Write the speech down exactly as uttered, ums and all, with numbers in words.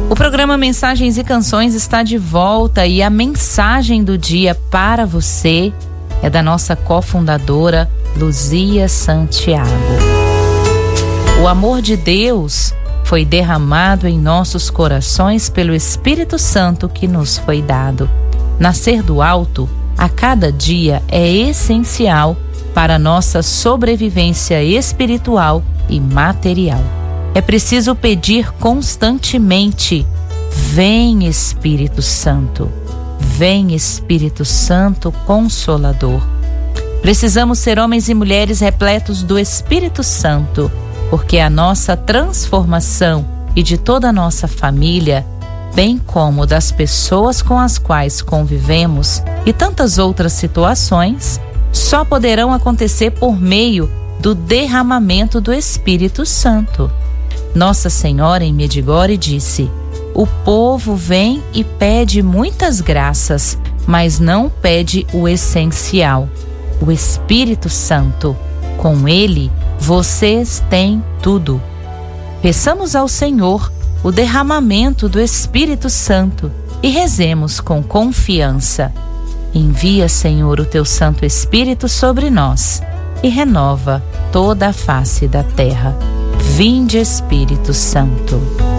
O programa Mensagens e Canções está de volta e a mensagem do dia para você é da nossa cofundadora Luzia Santiago. O amor de Deus foi derramado em nossos corações pelo Espírito Santo que nos foi dado. Nascer do alto a cada dia é essencial para nossa sobrevivência espiritual e material. É preciso pedir constantemente: vem Espírito Santo, vem Espírito Santo Consolador. Precisamos ser homens e mulheres repletos do Espírito Santo, porque a nossa transformação e de toda a nossa família, bem como das pessoas com as quais convivemos e tantas outras situações, só poderão acontecer por meio do derramamento do Espírito Santo. Nossa Senhora em Medjugorje disse: o povo vem e pede muitas graças, mas não pede o essencial, o Espírito Santo. Com ele, vocês têm tudo. Peçamos ao Senhor o derramamento do Espírito Santo e rezemos com confiança. Envia, Senhor, o teu Santo Espírito sobre nós e renova toda a face da terra. Vinde, Espírito Santo.